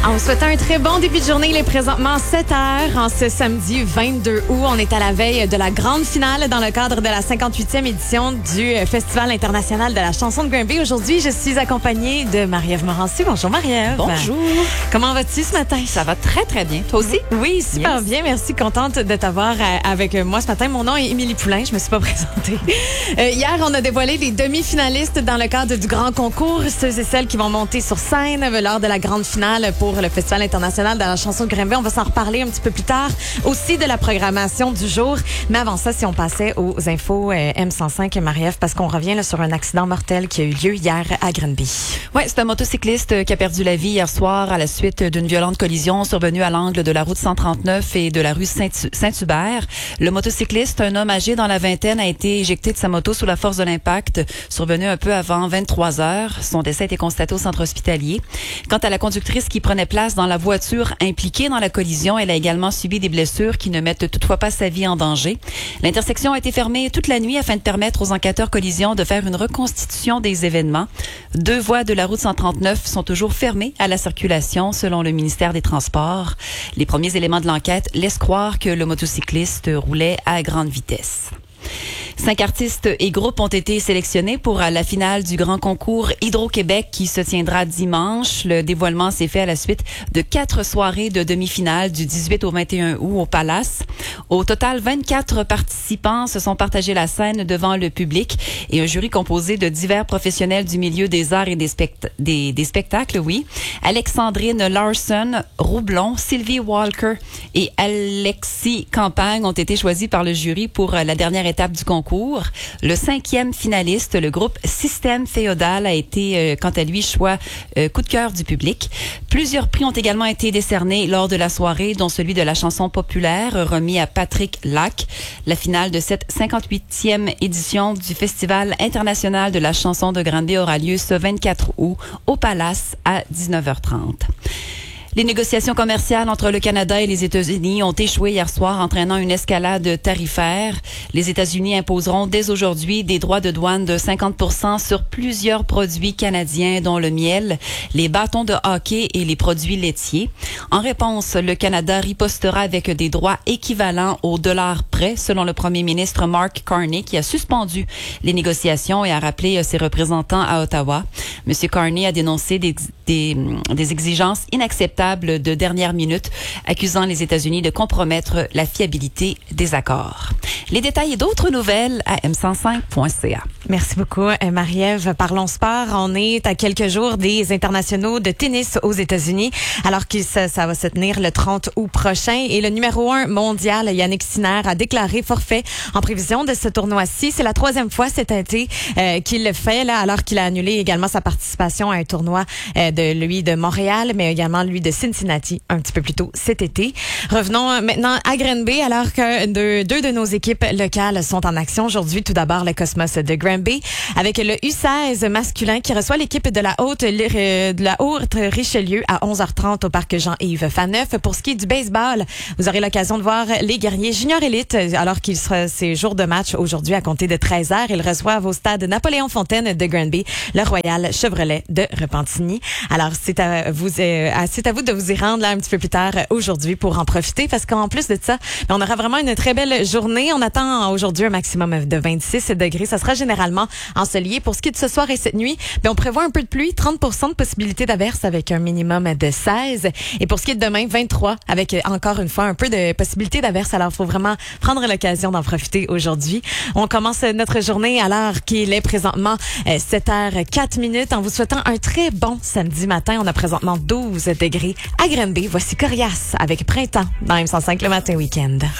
En vous souhaitant un très bon début de journée, il est présentement 7h en ce samedi 22 août. On est à la veille de la grande finale dans le cadre de la 58e édition du Festival international de la chanson de Granby. Aujourd'hui, je suis accompagnée de Marie-Ève Morancy. Bonjour Marie-Ève. Bonjour. Comment vas-tu ce matin? Ça va très, très bien. Toi aussi? Oui, super bien. Merci. Contente de t'avoir avec moi ce matin. Mon nom est Émilie Poulain. Je me suis pas présentée. Hier, on a dévoilé les demi-finalistes dans le cadre du grand concours. Ceux et celles qui vont monter sur scène lors de la grande finale pour le Festival international de la chanson de Granby. On va s'en reparler un petit peu plus tard. Aussi de la programmation du jour. Mais avant ça, si on passait aux infos M105, Marie-Ève, parce qu'on revient là, sur un accident mortel qui a eu lieu hier à Granby. Oui, c'est un motocycliste qui a perdu la vie hier soir à la suite d'une violente collision survenue à l'angle de la route 139 et de la rue Saint-Hubert. Le motocycliste, un homme âgé dans la vingtaine, a été éjecté de sa moto sous la force de l'impact, survenu un peu avant 23 heures. Son décès a été constaté au centre hospitalier. Quant à la conductrice qui prenait place dans la voiture impliquée dans la collision, elle a également subi des blessures qui ne mettent toutefois pas sa vie en danger. L'intersection a été fermée toute la nuit afin de permettre aux enquêteurs collision de faire une reconstitution des événements. 2 voies de la route 139 sont toujours fermées à la circulation selon le ministère des Transports. Les premiers éléments de l'enquête laissent croire que le motocycliste roulait à grande vitesse. 5 artistes et groupes ont été sélectionnés pour la finale du grand concours Hydro-Québec qui se tiendra dimanche. Le dévoilement s'est fait à la suite de 4 soirées de demi-finale du 18 au 21 août au Palace. Au total, 24 participants se sont partagés la scène devant le public et un jury composé de divers professionnels du milieu des arts et des spectacles, oui. Alexandrine Larson, Roublon, Sylvie Walker et Alexis Campagne ont été choisis par le jury pour la dernière étape du concours. Le 5e finaliste, le groupe Système Féodal, a été, quant à lui, choix coup de cœur du public. Plusieurs prix ont également été décernés lors de la soirée, dont celui de la chanson populaire remis à Patrick Lac. La finale de cette 58e édition du Festival international de la chanson de Granby aura lieu ce 24 août au Palace à 19h30. Les négociations commerciales entre le Canada et les États-Unis ont échoué hier soir, entraînant une escalade tarifaire. Les États-Unis imposeront dès aujourd'hui des droits de douane de 50% sur plusieurs produits canadiens, dont le miel, les bâtons de hockey et les produits laitiers. En réponse, le Canada ripostera avec des droits équivalents au dollar près, selon le premier ministre Mark Carney, qui a suspendu les négociations et a rappelé ses représentants à Ottawa. M. Carney a dénoncé des exigences inacceptables de dernière minute, accusant les États-Unis de compromettre la fiabilité des accords. Les détails et d'autres nouvelles à m105.ca. Merci beaucoup, Marie-Ève. Parlons sport. On est à quelques jours des internationaux de tennis aux États-Unis, alors que ça va se tenir le 30 août prochain. Et le numéro 1 mondial, Yannick Sinner, a déclaré forfait en prévision de ce tournoi-ci. C'est la 3e fois cet été qu'il le fait, là, alors qu'il a annulé également sa participation à un tournoi de Montréal, mais également lui de Cincinnati un petit peu plus tôt cet été. Revenons maintenant à Granby, alors que deux de nos équipes locales sont en action aujourd'hui. Tout d'abord, le Cosmos de Granby, avec le U16 masculin qui reçoit l'équipe de la Haute Richelieu à 11h30 au parc Jean-Yves Faneuf. Pour ce qui est du baseball, vous aurez l'occasion de voir les guerriers junior élite, alors qu'ils sera ces jours de match aujourd'hui à compter de 13h. Ils reçoivent au stade Napoléon Fontaine de Granby le Royal Chevrolet de Repentigny. Alors, c'est à vous de vous y rendre là un petit peu plus tard aujourd'hui pour en profiter, parce qu'en plus de ça, on aura vraiment une très belle journée. On attend aujourd'hui un maximum de 26 degrés. Ça sera généralement ensoleillé. Pour ce qui est de ce soir et cette nuit, on prévoit un peu de pluie, 30% de possibilité d'averse avec un minimum de 16. Et pour ce qui est de demain, 23 avec encore une fois un peu de possibilité d'averse. Alors, il faut vraiment prendre l'occasion d'en profiter aujourd'hui. On commence notre journée à l'heure qu'il est présentement 7h04 en vous souhaitant un très bon samedi matin. On a présentement 12 degrés à Granby. Voici Corias avec Printemps dans M105 le matin week-end.